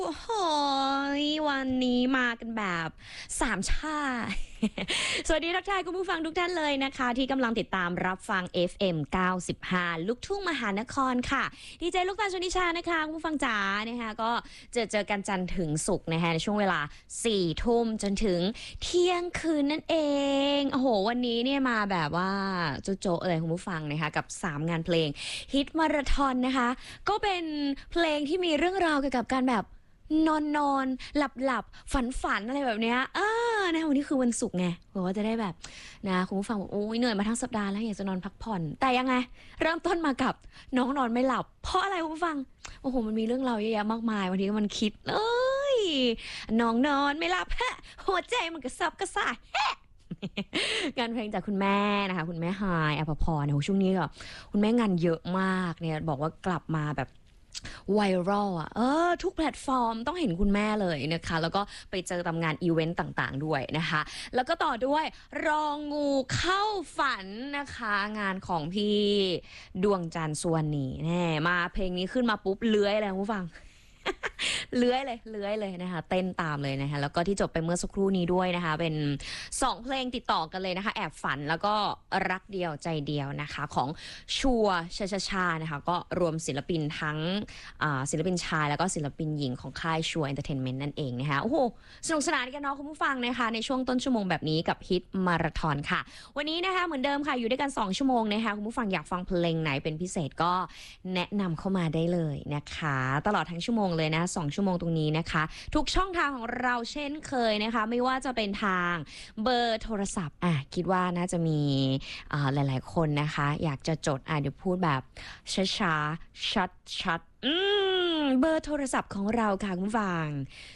โอ้โหวันนี้มากันแบบสามชาติ สวัสดีทักทายคุณผู้ฟังทุกท่านเลยนะคะที่กำลังติดตามรับฟัง FM 95ลูกทุ่งมหานครค่ะดีเจลูกตาลชนิชานะคะคุณผู้ฟังจ๋านะคะก็เจอกันจันทร์ถึงศุกร์นะคะในช่วงเวลา4 ทุ่มจนถึงเที่ยงคืนนั่นเองโอ้โหวันนี้เนี่ยมาแบบว่าโจ๊ะๆเลยคุณผู้ฟังนะคะกับ3งานเพลงฮิตมาราธอนนะคะก็เป็นเพลงที่มีเรื่องราวเกี่ยวกับการแบบนอนหลับฝันอะไรแบบเนี้ยนะวันนี้คือวันศุกร์ไงบอกว่าจะได้แบบนะคุณผู้ฟังบอกโอ้ยเหนื่อยมาทั้งสัปดาห์แล้วอยากจะนอนพักผ่อนแต่ยังไงเริ่มต้นมากับน้องนอนไม่หลับเพราะอะไรคุณผู้ฟังโอ้โหมันมีเรื่องราวเยอะแยะมากมายวันนี้มันคิดเอ้ยน้องนอนไม่หลับฮะหัวใจมันกระซับกระส่ายงานเพลงจากคุณแม่นะคะคุณแม่ฮายอภพรเนี่ยช่วงนี้ก็คุณแม่งานเยอะมากเนี่ยบอกว่ากลับมาแบบไวรัลทุกแพลตฟอร์มต้องเห็นคุณแม่เลยนะคะแล้วก็ไปเจอตามงานอีเวนต์ต่างๆด้วยนะคะแล้วก็ต่อด้วยรองงูเข้าฝันนะคะงานของพี่ดวงจันทร์สุวรรณีแน่มาเพลงนี้ขึ้นมาปุ๊บเลื้อยเลยคุณผู้ฟัง เลื้อยเลยนะคะเต้นตามเลยนะคะแล้วก็ที่จบไปเมื่อสักครู่นี้ด้วยนะคะเป็น2เพลงติดต่อกันเลยนะคะแอบฝันแล้วก็รักเดียวใจเดียวนะคะของชัวชานะคะก็รวมศิลปินทั้งศิลปินชายแล้วก็ศิลปินหญิงของค่ายชัวเอนเตอร์เทนเมนต์นั่นเองนะคะโอ้โหสนุกสนานกันเนาะคุณผู้ฟังนะคะในช่วงต้นชั่วโมงแบบนี้กับฮิตมาราธอนค่ะวันนี้นะคะเหมือนเดิมค่ะอยู่ด้วยกัน2ชั่วโมงนะคะคุณผู้ฟังอยากฟังเพลงไหนเป็นพิเศษก็แนะนำเข้ามาได้เลยนะคะตลอดทั้งชั่วโมงเลยนะ2 ชั่วโมงตรงนี้นะคะทุกช่องทางของเราเช่นเคยนะคะไม่ว่าจะเป็นทางเบอร์โทรศัพท์คิดว่าน่าจะมีหลายๆคนนะคะอยากจะจดเดี๋ยวพูดแบบช้าๆชัดๆเบอร์โทรศัพท์ของเราค่ะคุณผู้ฟัง